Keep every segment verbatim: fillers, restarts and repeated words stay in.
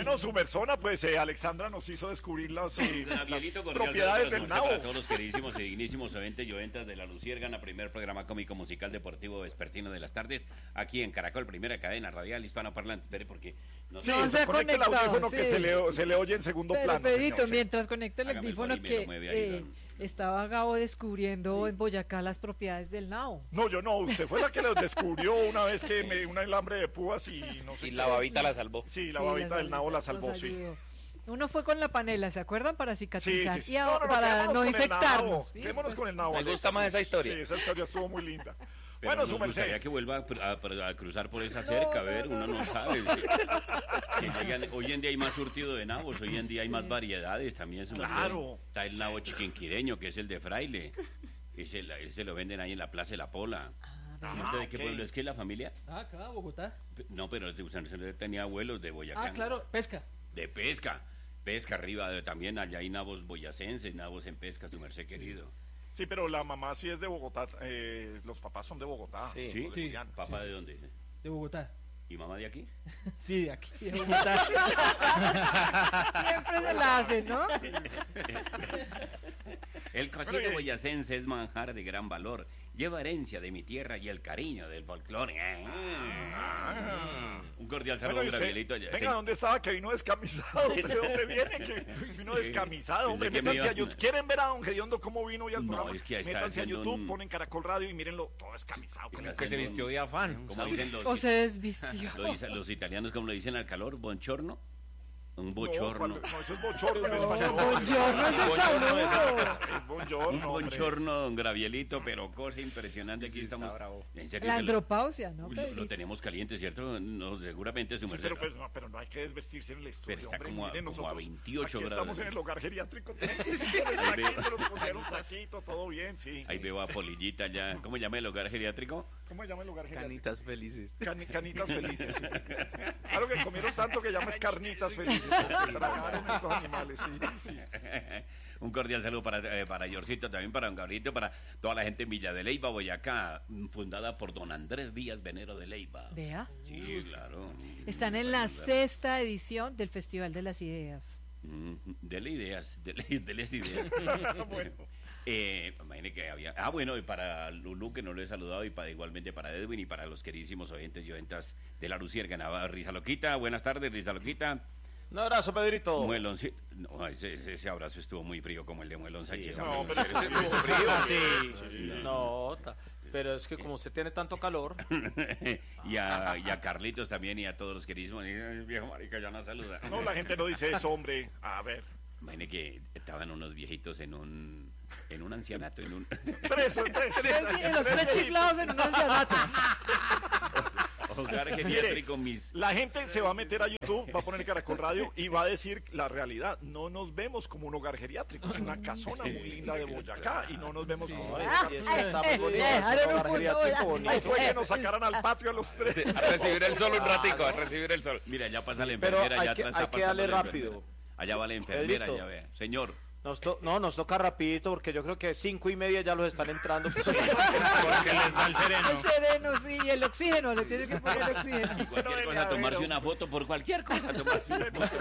Bueno, su persona, pues eh, Alexandra nos hizo descubrir las, eh, las propiedades del nabo. Para todos los queridísimos y dignísimos oyentes y oyentas de La Luciérgana, primer programa cómico musical deportivo vespertino de las tardes, aquí en Caracol, primera cadena radial hispanoparlante. Espere, porque no sí, sé. no se conecta el audífono sí. que se le, se le oye en segundo Pero, plano. Pedrito, señor, mientras conecta el audífono que eh, estaba Gabo descubriendo sí. en Boyacá las propiedades del nao. No, yo no, usted fue la que los descubrió una vez que me dio un alambre de púas y no sé. Y la babita la salvó. Sí, la sí, babita del nao la salvó, sí. Uno fue con la panela, ¿se acuerdan? Para cicatrizar sí, sí, sí. y a, no, no, no, para no infectarnos. Quedémonos con el nabo. Me gusta más esa historia. Sí, esa historia estuvo muy linda. Pero bueno, su merced. Gustaría que vuelva a, a, a cruzar por esa cerca, no, a ver, no, no, uno no sabe. Que llegan, hoy en día hay más surtido de nabos, hoy en día hay sí. más variedades también. Claro. Está el nabo chiquinquireño, que es el de Fraile. Ese, ese lo venden ahí en la Plaza de la Pola. Ah, ¿de qué okay. pueblo es que es la familia? Ah, acá, Bogotá. No, pero usted tenía abuelos de Boyacá. Ah, claro, pesca. De pesca. Pesca arriba, de, también allá hay nabos boyacenses, nabos en pesca, su merced querido. Sí, pero la mamá sí es de Bogotá, eh, los papás son de Bogotá. Sí, ¿Sí? sí. ¿Papá sí. de dónde? De Bogotá. ¿Y mamá de aquí? Sí, de aquí, de Bogotá. Siempre se la hace, ¿no? Sí. El cocido boyacense es manjar de gran valor. Lleva herencia de mi tierra y el cariño del folclore. Ah. Un cordial saludo, bueno, Gabrielito. Venga, sí. ¿Dónde estaba que vino descamisado? ¿De dónde viene? Que vino sí. descamisado, hombre. Métanse a YouTube. ¿Quieren ver a Don Gediondo cómo vino hoy al programa? No, es que ahí está métanse a YouTube, un... ponen Caracol Radio y mírenlo todo descamisado. Como que se vistió de afán. Como dicen los, o se desvistió. Los, los italianos, como le dicen al calor, bonchorno. Un bochorno. No, no, eso es bochorno en español. Bonchorno es el saludo. Es bonchorno, un bonchorno, don Gravielito, pero cosa impresionante. Aquí sí, estamos. Bravo. En serio, la andropausia, ¿no? Uy, lo, lo tenemos caliente, ¿cierto? No, seguramente su sí, pero, pues, no, pero no hay que desvestirse en el estudio. Pero está hombre, como, a, miren, como a veintiocho aquí grados. Estamos en el hogar geriátrico. Nos pusieron saquito, todo bien, sí. Ahí veo a Polillita ya. ¿Cómo llama el hogar geriátrico? ¿Cómo se llama el hogar geriátrico? Canitas felices. Can, canitas felices. Sí. Claro que comieron tanto que llamas carnitas felices. Estos animales, sí, sí. Un cordial saludo para, eh, para Yorcito, también para Don Gabrielito, para toda la gente en Villa de Leyva, Boyacá, fundada por Don Andrés Díaz Venero de Leyva. Vea. Sí, claro. Están en la sexta edición del Festival de las Ideas. Mm, dele ideas, dele, dele ideas. Bueno. Eh, imagine que había. Ah, bueno, y para Lulú, que no lo he saludado, y para igualmente para Edwin y para los queridísimos oyentes y oyentas de La Luciérgana. Risa Loquita, buenas tardes, Risa Loquita. Un abrazo, Pedrito. Muelón, sí. No, ese, ese, ese abrazo estuvo muy frío como el de Muelón Sánchez. Sí, no, pero ese estuvo frío. Sí, sí. No, pero es que como usted tiene tanto calor. y, a, y a Carlitos también y a todos los queridísimos. El viejo marica ya no saluda. No, la gente no dice eso, hombre. A ver. Imagine que estaban unos viejitos en un en un ancianato, en un tres, tres, tres, tres los tres chiflados en un ancianato. Hogar geriátrico mis. La gente se va a meter a YouTube, va a poner Caracol Radio y va a decir la realidad. No nos vemos como un hogar geriátrico, es una casona muy linda de Boyacá y no nos vemos como un hogar geriátrico. No fue que nos sacaran al patio a los tres. Sí, a recibir el sol un ratico, a recibir el sol. Mira, ya pasa la enfermera, hay ya que, está hay que darle rápido. Allá va la enfermera, ya ve. Señor. Nos to no, nos toca rapidito porque yo creo que cinco y media ya los están entrando. Pues, porque les da el sereno. El sereno, sí, y el oxígeno, le tiene que poner el oxígeno. Y cualquier no, cosa, tomarse ver, una foto, por cualquier cosa, tomarse una foto.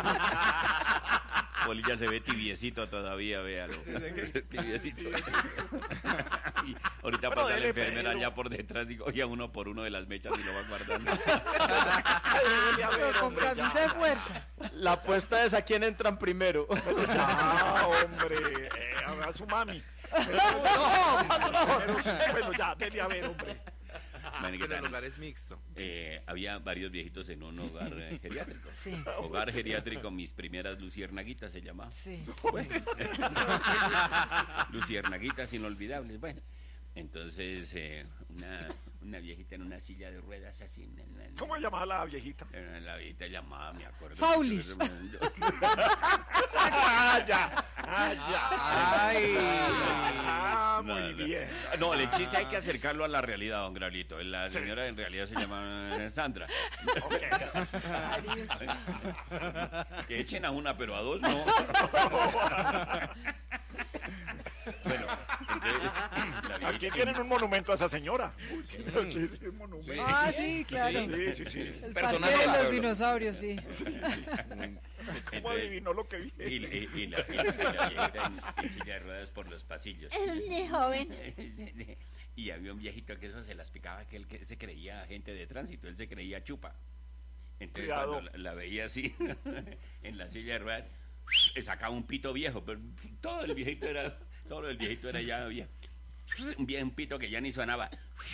Polilla se ve tibiecito todavía, véalo. Sí, tibiecito. Y ahorita bueno, pasa la enfermera allá por detrás y coge uno por uno de las mechas y lo va guardando. Pero con camisa de fuerza. La apuesta es a quién entran primero. Ah, hombre, eh, a su mami. Pero, no, pero, bueno, ya, dele a ver, hombre. Pero el hogar es mixto. Eh, había varios viejitos en un hogar eh, geriátrico. Sí. Hogar geriátrico, mis primeras luciernaguitas se llamaba. Sí. Bueno. Luciernaguitas inolvidables. Bueno, entonces eh, una, una viejita en una silla de ruedas así. En, en, en, ¿Cómo se llamaba la viejita? La viejita llamaba, me acuerdo. Faulis. Ah, ya. Ah, ya. Ay. Ah, muy no, no, bien. No, el chiste hay que acercarlo a la realidad, don Graulito. La sí. señora en realidad se llama Sandra. Okay. Que echen a una, pero a dos no. Bueno, entonces, aquí tienen un monumento a esa señora. Uy, ¿qué es un monumento? Sí. Ah, sí, claro. Sí, sí, sí. El Persona parque de rara, los ¿no? dinosaurios, sí. ¿Cómo Entonces, adivinó lo que vi? y, y, y la, y la- y la viejita en, en silla de ruedas por los pasillos. El joven. Y había un viejito que eso se las picaba, que él que se creía agente de tránsito, él se creía chupa. Entonces Cuidado. cuando la, la veía así en la silla de ruedas, sacaba un pito viejo, pero todo el viejito era, todo el viejito era ya viejo. Un viejo un pito que ya ni sonaba.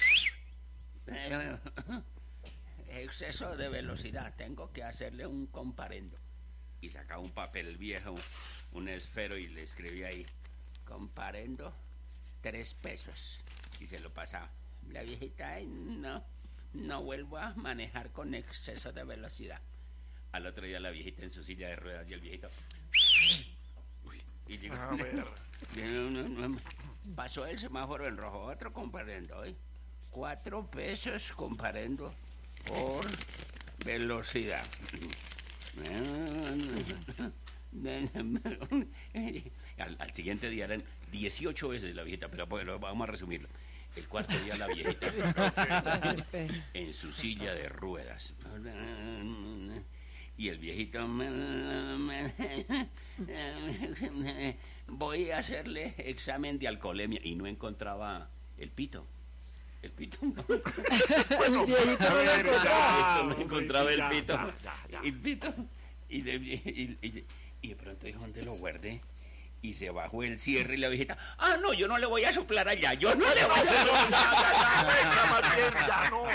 Exceso de velocidad, tengo que hacerle un comparendo. Y sacaba un papel viejo, un esfero, y le escribía ahí, comparendo, tres pesos. Y se lo pasaba. La viejita, "Ay, no, no vuelvo a manejar con exceso de velocidad". Al otro día la viejita en su silla de ruedas y el viejito... Uy, y digo, A ver. no, no, no, pasó el semáforo en rojo, otro comparendo, ¿eh? Cuatro pesos comparendo por velocidad. Al, al siguiente día eran dieciocho veces la viejita, pero bueno, vamos a resumirlo. El cuarto día la viejita en su silla de ruedas. Y el viejito, voy a hacerle examen de alcoholemia, y no encontraba el pito. El pito no. Bueno, El viejito a no lo ver, encontraba. ya, no hombre, encontraba sí, el ya, pito. ya, ya, ya. El pito. Y de, y, y- y de pronto dijo, ¿dónde lo guardé? Y se bajó el cierre y la viejita, ah, no, yo no le voy a soplar allá, yo no le voy a soplar. Alexa, más bien, ya no.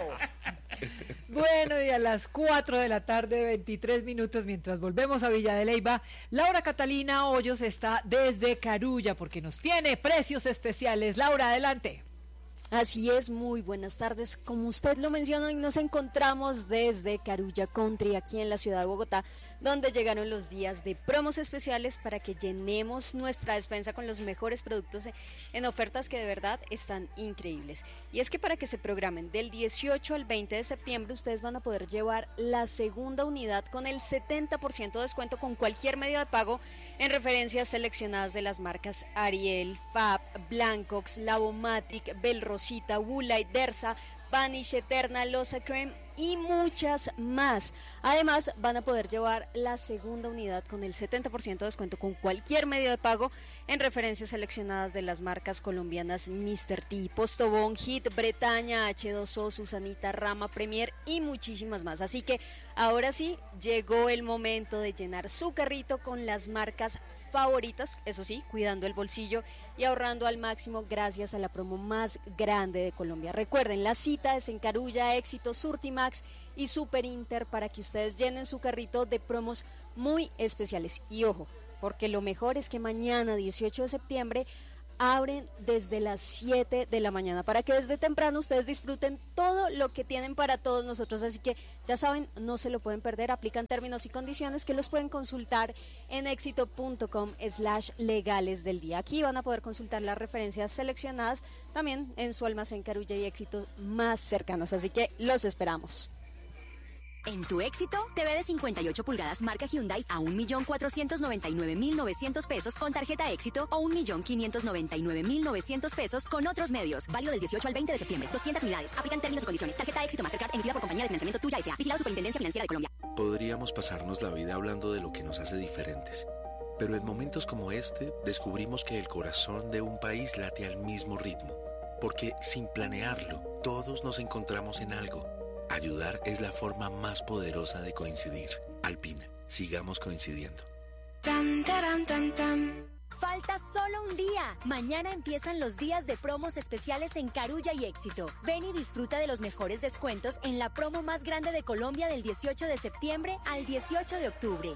Bueno, y a las cuatro de la tarde, veintitrés minutos, mientras volvemos a Villa de Leyva, Laura Catalina Hoyos está desde Carulla porque nos tiene precios especiales. Laura, adelante. Así es, muy buenas tardes. Como usted lo mencionó, hoy nos encontramos desde Carulla Country, aquí en la ciudad de Bogotá, donde llegaron los días de promos especiales para que llenemos nuestra despensa con los mejores productos en ofertas que de verdad están increíbles. Y es que para que se programen del dieciocho al veinte de septiembre, ustedes van a poder llevar la segunda unidad con el setenta por ciento de descuento con cualquier medio de pago en referencias seleccionadas de las marcas Ariel, Fab, Blancox, Lavomatic, Belrosita, Woolite, Dersa, Vanish, Eterna, Losa Creme y muchas más. Además, van a poder llevar la segunda unidad con el setenta por ciento de descuento con cualquier medio de pago en referencias seleccionadas de las marcas colombianas míster T, Postobón, Hit, Bretaña, H dos O, Susanita, Rama, Premier y muchísimas más. Así que ahora sí, llegó el momento de llenar su carrito con las marcas favoritas, eso sí, cuidando el bolsillo y ahorrando al máximo gracias a la promo más grande de Colombia. Recuerden, la cita es en Carulla, Éxito, Surtimax y Super Inter para que ustedes llenen su carrito de promos muy especiales. Y ojo, porque lo mejor es que mañana, dieciocho de septiembre, abren desde las siete de la mañana para que desde temprano ustedes disfruten todo lo que tienen para todos nosotros. Así que ya saben, no se lo pueden perder. Aplican términos y condiciones que los pueden consultar en éxito punto com slash legales del día. Aquí van a poder consultar las referencias seleccionadas también en su almacén Carulla y Éxito más cercanos. Así que los esperamos. En tu Éxito, T V de cincuenta y ocho pulgadas marca Hyundai a un millón cuatrocientos noventa y nueve mil novecientos pesos con tarjeta Éxito o un millón quinientos noventa y nueve mil novecientos pesos con otros medios. Válido del dieciocho al veinte de septiembre. doscientas unidades. Aplican términos y condiciones. Tarjeta Éxito Mastercard emitida por compañía de financiamiento Tuya S A. Vigilado Superintendencia Financiera de Colombia. Podríamos pasarnos la vida hablando de lo que nos hace diferentes. Pero en momentos como este, descubrimos que el corazón de un país late al mismo ritmo. Porque sin planearlo, todos nos encontramos en algo. Ayudar es la forma más poderosa de coincidir. Alpina, sigamos coincidiendo. Tam, taram, tam, tam. Falta solo un día. Mañana empiezan los días de promos especiales en Carulla y Éxito. Ven y disfruta de los mejores descuentos en la promo más grande de Colombia del dieciocho de septiembre al dieciocho de octubre.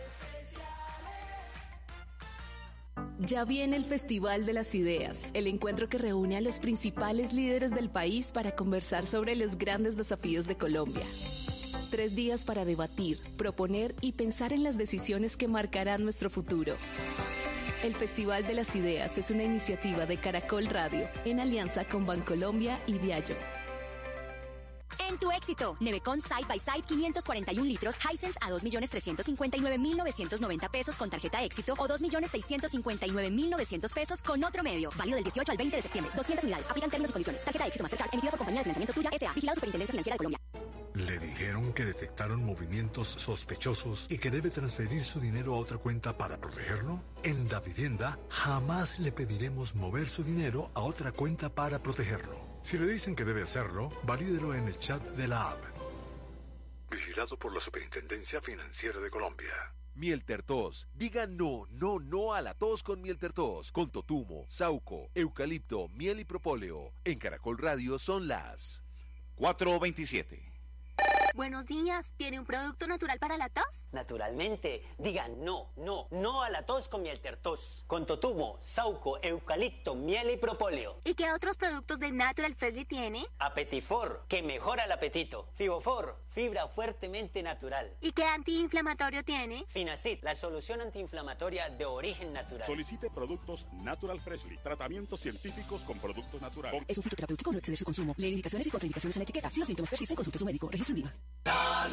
Ya viene el Festival de las Ideas, el encuentro que reúne a los principales líderes del país para conversar sobre los grandes desafíos de Colombia. Tres días para debatir, proponer y pensar en las decisiones que marcarán nuestro futuro. El Festival de las Ideas es una iniciativa de Caracol Radio en alianza con Bancolombia y Diallo. En tu éxito. Nevecon Side by Side quinientos cuarenta y uno litros Hisense a dos millones trescientos cincuenta y nueve mil novecientos noventa pesos con tarjeta éxito o dos millones seiscientos cincuenta y nueve mil novecientos pesos con otro medio. Válido del dieciocho al veinte de septiembre. doscientas unidades. Aplican términos y condiciones. Tarjeta éxito Mastercard emitida por compañía de financiamiento Tuya S A. Vigilado Superintendencia Financiera de Colombia. Le dijeron que detectaron movimientos sospechosos y que debe transferir su dinero a otra cuenta para protegerlo. En Davivienda jamás le pediremos mover su dinero a otra cuenta para protegerlo. Si le dicen que debe hacerlo, valídelo en el chat de la app. Vigilado por la Superintendencia Financiera de Colombia. Miel Tertos. Diga no, no, no a la tos con Miel Tertos. Con totumo, sauco, eucalipto, miel y propóleo. En Caracol Radio son las cuatro veintisiete. Buenos días, ¿tiene un producto natural para la tos? Naturalmente, digan no, no, no a la tos con Miel Tertos. Con totumo, sauco, eucalipto, miel y propóleo. ¿Y qué otros productos de Natural Freshly tiene? Apetifor, que mejora el apetito. Fibofor, fibra fuertemente natural. ¿Y qué antiinflamatorio tiene? Finacid, la solución antiinflamatoria de origen natural. Solicite productos Natural Freshly, tratamientos científicos con productos naturales. Es un fitoterapéutico, no exceder su consumo. Lee indicaciones y contraindicaciones en la etiqueta. Si los síntomas persisten, consulte a su médico. Registro en Viva.